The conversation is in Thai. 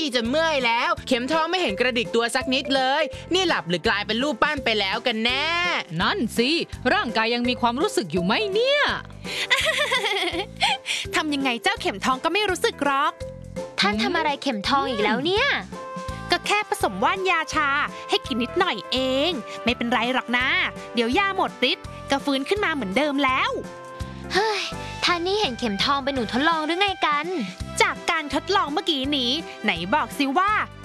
จนเมื่อยแล้วเข็มทองไม่เห็นกระดิกตัวสักนิดเลยนี่หลับหรือกลายเป็นรูปปั้นไปแล้วกันแน่นั่นสิร่างกายยังมีความรู้สึกอยู่ไหมเนี่ยทำยังไงเจ้าเข็มทองก็ไม่รู้สึกหรอกท่านทำอะไรเข็มทองอีกแล้วเนี่ยก็แค่ผสมว่านยาชาให้กินนิดหน่อยเองไม่เป็นไรหรอกนะเดี๋ยวยาหมดฤทธิ์ก็ฟื้นขึ้นมาเหมือนเดิมแล้วเฮ้ยท่านนี่เห็นเข็มทองเป็นหนูทดลองหรือไงกันจากการทดลองเมื่อกี้นี้ไหนบอกสิว่า